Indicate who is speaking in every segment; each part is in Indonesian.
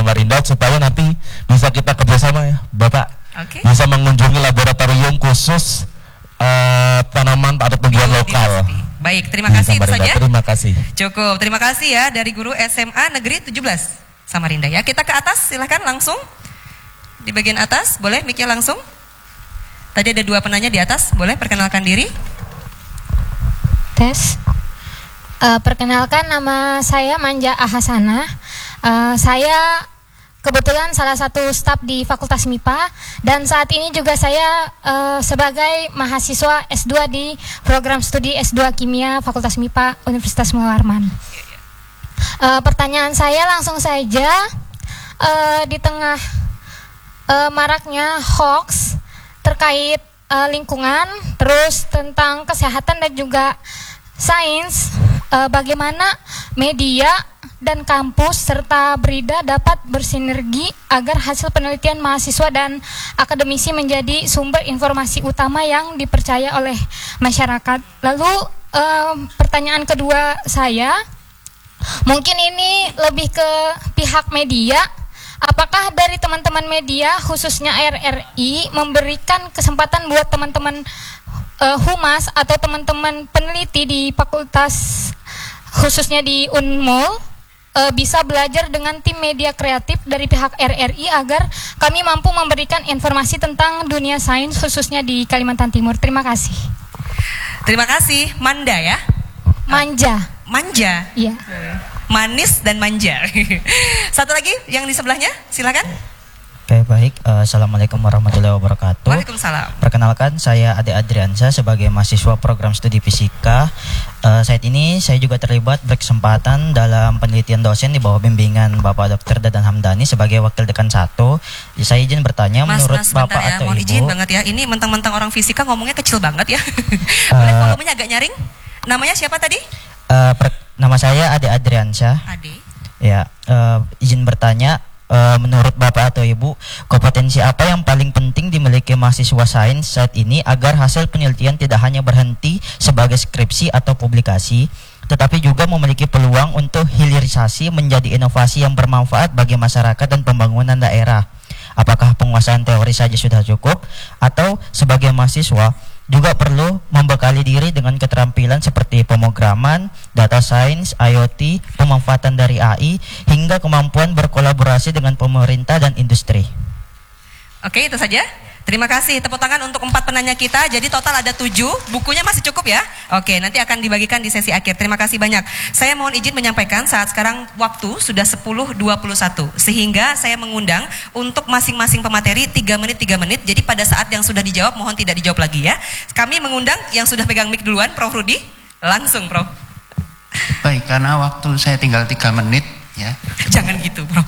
Speaker 1: Samarinda supaya nanti bisa kita kerjasama ya Bapak. Bisa mengunjungi laboratorium khusus tanaman atau penggiat lokal.
Speaker 2: Baik, terima kasih itu saja.
Speaker 1: Terima kasih.
Speaker 2: Cukup, terima kasih ya dari guru SMA Negeri 17 Samarinda ya. Kita ke atas, silahkan langsung. Di bagian atas, boleh mic-nya langsung. Tadi ada 2 penanya di atas, boleh perkenalkan diri.
Speaker 3: Tes. Perkenalkan, nama saya Manja Ahasana. Saya kebetulan salah satu staf di Fakultas MIPA dan saat ini juga saya sebagai mahasiswa S2 di program studi S2 Kimia Fakultas MIPA Universitas Mularman. Pertanyaan saya langsung saja, di tengah maraknya hoax terkait lingkungan, terus tentang kesehatan dan juga sains, bagaimana media dan kampus serta Brida dapat bersinergi agar hasil penelitian mahasiswa dan akademisi menjadi sumber informasi utama yang dipercaya oleh masyarakat. Lalu pertanyaan kedua saya, mungkin ini lebih ke pihak media. Apakah dari teman-teman media khususnya RRI memberikan kesempatan buat teman-teman humas atau teman-teman peneliti di fakultas khususnya di Unmul bisa belajar dengan tim media kreatif dari pihak RRI agar kami mampu memberikan informasi tentang dunia sains khususnya di Kalimantan Timur. Terima kasih.
Speaker 2: Terima kasih. Manda ya?
Speaker 3: Manja.
Speaker 2: Manja?
Speaker 3: Iya.
Speaker 2: Manis dan manja. Satu lagi yang di sebelahnya, silakan.
Speaker 4: Oke, baik. Assalamualaikum warahmatullahi wabarakatuh.
Speaker 2: Waalaikumsalam.
Speaker 4: Perkenalkan, saya Ade Adriansa sebagai mahasiswa program studi fisika. Saat ini saya juga terlibat berkesempatan dalam penelitian dosen di bawah bimbingan Bapak Dr. Dadan Hamdani sebagai wakil dekan 1. Saya izin bertanya, menurut Bapak
Speaker 2: ya,
Speaker 4: atau
Speaker 2: mohon
Speaker 4: Ibu.
Speaker 2: izin banget ya. Ini mentang-mentang orang fisika ngomongnya kecil banget ya. Boleh volumenya agak nyaring? Namanya siapa tadi?
Speaker 4: Nama saya Ade Adriansa.
Speaker 2: Ade.
Speaker 4: Ya, izin bertanya. Menurut Bapak atau Ibu, kompetensi apa yang paling penting dimiliki mahasiswa sains saat ini agar hasil penelitian tidak hanya berhenti sebagai skripsi atau publikasi, tetapi juga memiliki peluang untuk hilirisasi menjadi inovasi yang bermanfaat bagi masyarakat dan pembangunan daerah? Apakah penguasaan teori saja sudah cukup, atau sebagai mahasiswa juga perlu membekali diri dengan keterampilan seperti pemrograman, data science, IoT, pemanfaatan dari AI, hingga kemampuan berkolaborasi dengan pemerintah dan industri.
Speaker 2: Oke, itu saja. Terima kasih. Tepuk tangan untuk 4 penanya kita. Jadi total ada 7. Bukunya masih cukup ya? Oke, nanti akan dibagikan di sesi akhir. Terima kasih banyak. Saya mohon izin menyampaikan saat sekarang waktu sudah 10.21. Sehingga saya mengundang untuk masing-masing pemateri 3 menit 3 menit. Jadi pada saat yang sudah dijawab mohon tidak dijawab lagi ya. Kami mengundang yang sudah pegang mic duluan, Prof Rudi. Langsung, Prof.
Speaker 5: Baik, karena waktu saya tinggal 3 menit ya.
Speaker 2: Jangan gitu, Prof.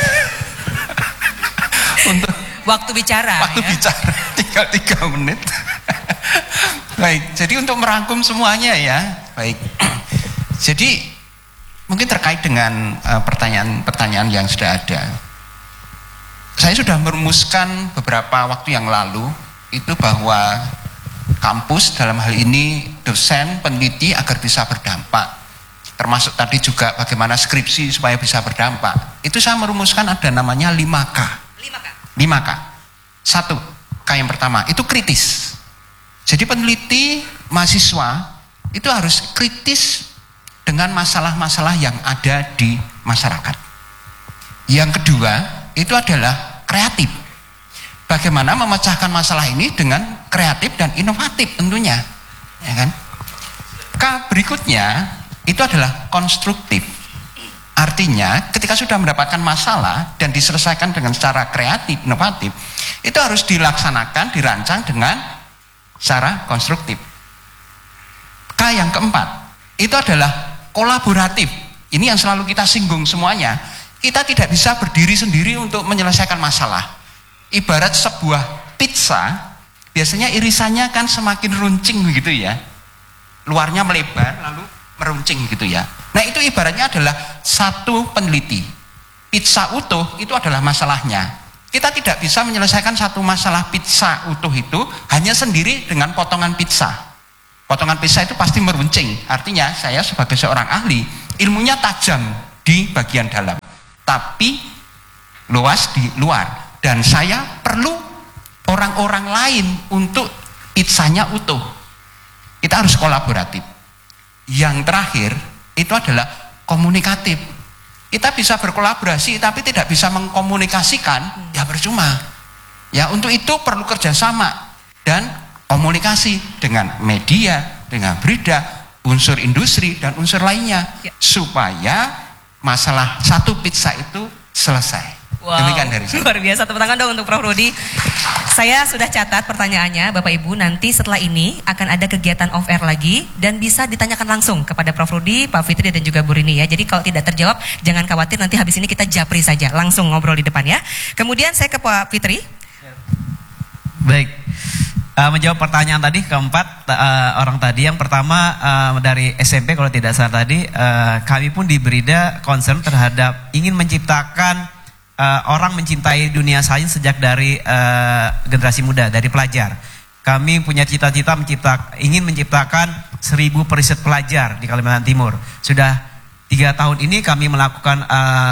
Speaker 5: Untuk
Speaker 2: waktu bicara
Speaker 5: bicara tinggal 3 menit. Baik, jadi untuk merangkum semuanya ya. Baik. Jadi mungkin terkait dengan pertanyaan-pertanyaan yang sudah ada. Saya sudah merumuskan beberapa waktu yang lalu itu bahwa kampus dalam hal ini dosen, peneliti agar bisa berdampak. Termasuk tadi juga bagaimana skripsi supaya bisa berdampak. Itu saya merumuskan ada namanya 5K. 5K. 1, K yang pertama, itu kritis. Jadi peneliti, mahasiswa, itu harus kritis dengan masalah-masalah yang ada di masyarakat. Yang kedua, itu adalah kreatif. Bagaimana memecahkan masalah ini dengan kreatif dan inovatif tentunya. Ya kan? K berikutnya, itu adalah konstruktif. Artinya ketika sudah mendapatkan masalah dan diselesaikan dengan secara kreatif, inovatif, itu harus dilaksanakan, dirancang dengan secara konstruktif. K yang keempat, itu adalah kolaboratif. Ini yang selalu kita singgung semuanya. Kita tidak bisa berdiri sendiri untuk menyelesaikan masalah. Ibarat sebuah pizza, biasanya irisannya kan semakin runcing begitu ya. Luarnya melebar lalu meruncing gitu ya. Nah itu ibaratnya adalah satu peneliti. Pizza utuh itu adalah masalahnya. Kita tidak bisa menyelesaikan satu masalah pizza utuh itu hanya sendiri dengan potongan pizza. Potongan pizza itu pasti meruncing. Artinya saya sebagai seorang ahli, ilmunya tajam di bagian dalam. Tapi luas di luar. Dan saya perlu orang-orang lain untuk itsanya utuh. Kita harus kolaboratif. Yang terakhir itu adalah komunikatif. Kita bisa berkolaborasi tapi tidak bisa mengkomunikasikan, ya percuma. Ya untuk itu perlu kerjasama dan komunikasi dengan media, dengan berita, unsur industri dan unsur lainnya, supaya masalah satu pizza itu selesai.
Speaker 2: Wow,
Speaker 5: demikian dari saya.
Speaker 2: Luar biasa, tepuk tangan dong untuk Prof. Rudi. Saya sudah catat pertanyaannya, Bapak Ibu. Nanti setelah ini akan ada kegiatan off air lagi dan bisa ditanyakan langsung kepada Prof. Rudi, Pak Fitri dan juga Bu Rini ya. Jadi kalau tidak terjawab jangan khawatir, nanti habis ini kita japri saja, langsung ngobrol di depan ya. Kemudian saya ke Pak Fitri.
Speaker 6: Baik. Menjawab pertanyaan tadi keempat orang tadi, yang pertama dari SMP kalau tidak salah tadi, kami pun di Brida concern terhadap ingin menciptakan orang mencintai dunia sains sejak dari generasi muda, dari pelajar. Kami punya cita-cita ingin menciptakan 1000 periset pelajar di Kalimantan Timur. Sudah 3 tahun ini kami melakukan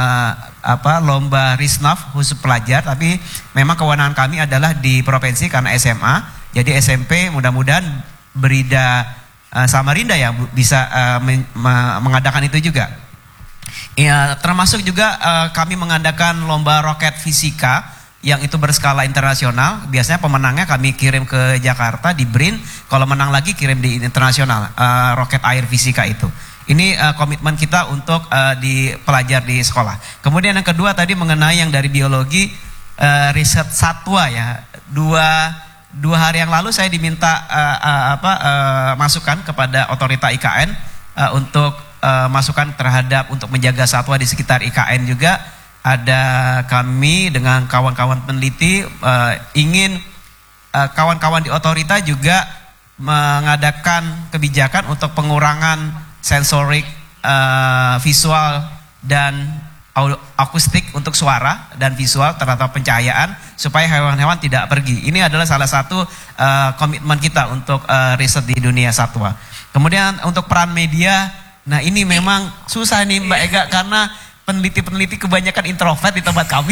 Speaker 6: lomba Risnaf khusus pelajar, tapi memang kewenangan kami adalah di provinsi karena SMA. Jadi SMP mudah-mudahan Brida Samarinda ya bisa mengadakan itu juga. Ya, termasuk juga kami mengadakan lomba roket fisika yang itu berskala internasional. Biasanya pemenangnya kami kirim ke Jakarta di BRIN. Kalau menang lagi kirim di internasional, roket air fisika itu. Ini komitmen kita untuk di pelajar di sekolah. Kemudian yang kedua tadi mengenai yang dari biologi, riset satwa ya. Dua hari yang lalu saya diminta masukan kepada otorita IKN untuk masukan terhadap untuk menjaga satwa di sekitar IKN juga. Ada kami dengan kawan-kawan peneliti ingin kawan-kawan di otorita juga mengadakan kebijakan untuk pengurangan sensorik, visual dan akustik untuk suara dan visual terhadap pencahayaan supaya hewan-hewan tidak pergi. Ini adalah salah satu komitmen kita untuk riset di dunia satwa. Kemudian untuk peran media, nah ini memang susah nih Mbak Ega karena peneliti-peneliti kebanyakan introvert di tempat kami.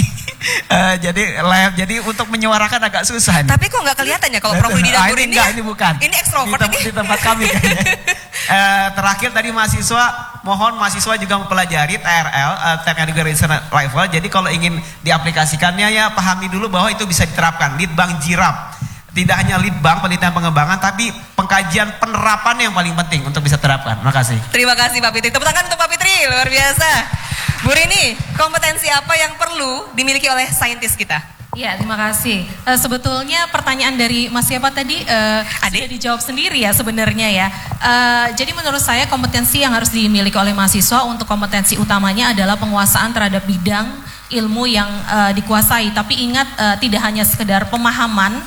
Speaker 6: Jadi untuk menyuarakan agak susah nih.
Speaker 2: Tapi kok nggak kelihatan ya kalau Prof. Rudi dan Bu Rini?
Speaker 6: Ini bukan.
Speaker 2: Ini ekstrovert
Speaker 6: di tempat kami kayaknya. Terakhir tadi mohon mahasiswa juga mempelajari TRL, Technical Research Level. Jadi kalau ingin diaplikasikannya ya pahami dulu bahwa itu bisa diterapkan. Litbang Jirap. Tidak hanya litbang penelitian pengembangan, tapi pengkajian penerapan yang paling penting untuk bisa terapkan. Terima kasih.
Speaker 2: Terima kasih Pak Fitri. Tepuk tangan untuk Pak Fitri, luar biasa. Bu Rini, kompetensi apa yang perlu dimiliki oleh saintis kita?
Speaker 7: Ya, terima kasih. Sebetulnya pertanyaan dari Mas siapa tadi sudah dijawab sendiri ya sebenarnya ya. Jadi menurut saya kompetensi yang harus dimiliki oleh mahasiswa untuk kompetensi utamanya adalah penguasaan terhadap bidang ilmu yang dikuasai. Tapi ingat tidak hanya sekedar pemahaman,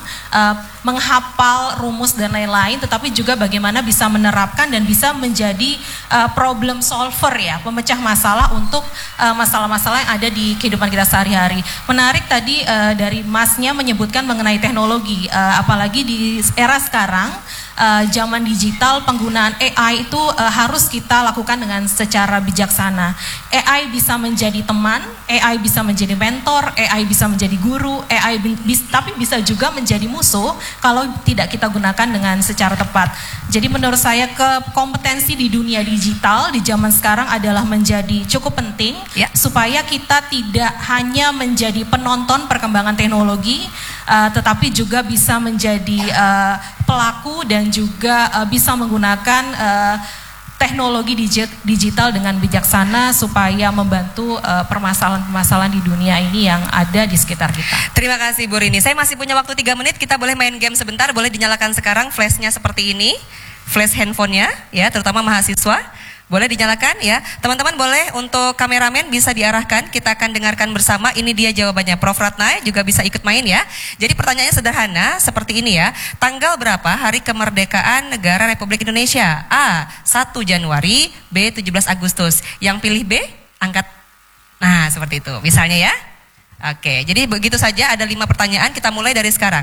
Speaker 7: menghafal rumus dan lain-lain, tetapi juga bagaimana bisa menerapkan dan bisa menjadi problem solver ya, pemecah masalah untuk masalah-masalah yang ada di kehidupan kita sehari-hari. Menarik tadi dari Masnya menyebutkan mengenai teknologi, apalagi di era sekarang. Zaman digital, penggunaan AI itu harus kita lakukan dengan secara bijaksana. AI bisa menjadi teman, AI bisa menjadi mentor, AI bisa menjadi guru, tapi bisa juga menjadi musuh kalau tidak kita gunakan dengan secara tepat. Jadi menurut saya kompetensi di dunia digital di zaman sekarang adalah menjadi cukup penting ya, supaya kita tidak hanya menjadi penonton perkembangan teknologi, tetapi juga bisa menjadi pelaku dan juga bisa menggunakan teknologi digital dengan bijaksana supaya membantu permasalahan-permasalahan di dunia ini yang ada di sekitar kita.
Speaker 2: Terima kasih Bu Rini. Saya masih punya waktu 3 menit, kita boleh main game sebentar, boleh dinyalakan sekarang flashnya seperti ini, flash handphonenya ya, terutama mahasiswa. Boleh dinyalakan ya. Teman-teman boleh untuk kameramen bisa diarahkan. Kita akan dengarkan bersama. Ini dia jawabannya. Prof. Ratna juga bisa ikut main ya. Jadi pertanyaannya sederhana seperti ini ya. Tanggal berapa hari kemerdekaan negara Republik Indonesia? A. 1 Januari, B. 17 Agustus. Yang pilih B, angkat. Nah seperti itu misalnya ya. Oke, jadi begitu saja, ada 5 pertanyaan. Kita mulai dari sekarang.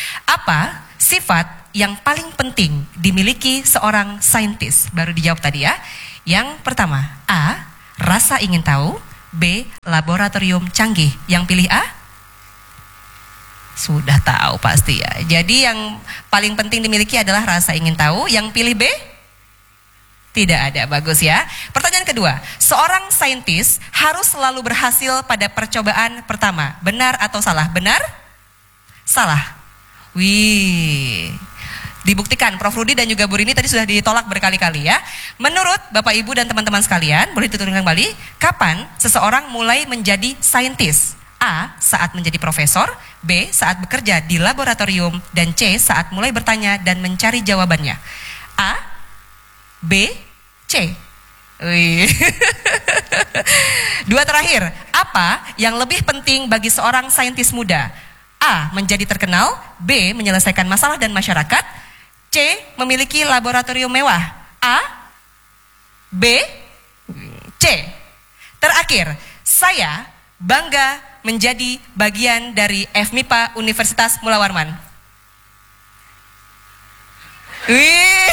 Speaker 2: Apa sifat yang paling penting dimiliki seorang saintis? Baru dijawab tadi ya. Yang pertama, A. Rasa ingin tahu, B. Laboratorium canggih. Yang pilih A? Sudah tahu pasti ya. Jadi yang paling penting dimiliki adalah rasa ingin tahu. Yang pilih B? Tidak ada, bagus ya. Pertanyaan kedua, seorang saintis harus selalu berhasil pada percobaan pertama. Benar atau salah? Benar? Salah. Wih, dibuktikan Prof. Rudi dan juga Bu Rini tadi sudah ditolak berkali-kali ya. Menurut Bapak Ibu dan teman-teman sekalian, boleh diturunkan kembali, kapan seseorang mulai menjadi saintis? A. Saat menjadi profesor, B. Saat bekerja di laboratorium, dan C. Saat mulai bertanya dan mencari jawabannya. A, B, C. Wih. Dua terakhir, apa yang lebih penting bagi seorang saintis muda? A. Menjadi terkenal, B. Menyelesaikan masalah dan masyarakat, C. Memiliki laboratorium mewah. A, B, C. Terakhir, saya bangga menjadi bagian dari FMIPA Universitas Mula Warman. Wih.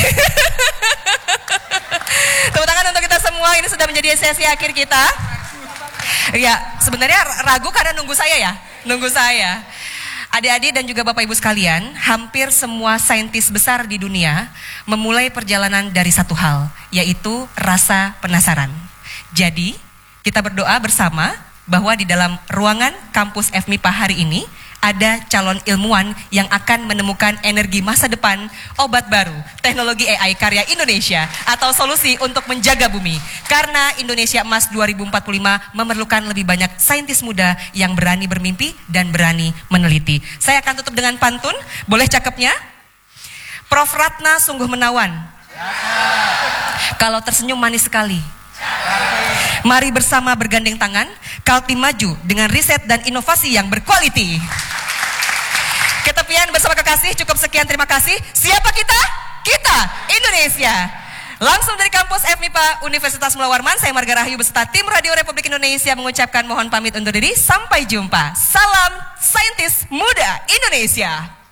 Speaker 2: Tepuk tangan untuk kita semua, ini sudah menjadi sesi akhir kita. Ya, sebenarnya ragu karena nunggu saya ya, nunggu saya. Adik-adik dan juga Bapak Ibu sekalian, hampir semua saintis besar di dunia memulai perjalanan dari satu hal, yaitu rasa penasaran. Jadi, kita berdoa bersama bahwa di dalam ruangan kampus FMIPA hari ini ada calon ilmuwan yang akan menemukan energi masa depan, obat baru, teknologi AI karya Indonesia, atau solusi untuk menjaga bumi. Karena Indonesia Emas 2045 memerlukan lebih banyak saintis muda yang berani bermimpi dan berani meneliti. Saya akan tutup dengan pantun, boleh cakepnya? Prof. Ratna sungguh menawan. Kalau tersenyum manis sekali. Mari bersama bergandeng tangan, Kaltim maju dengan riset dan inovasi yang berkualiti. Ketepian bersama kekasih, cukup sekian, terima kasih. Siapa kita? Kita, Indonesia. Langsung dari kampus FMIPA Universitas Mula Warman, saya Marga Rahayu beserta tim Radio Republik Indonesia mengucapkan mohon pamit undur diri. Sampai jumpa. Salam saintis muda Indonesia.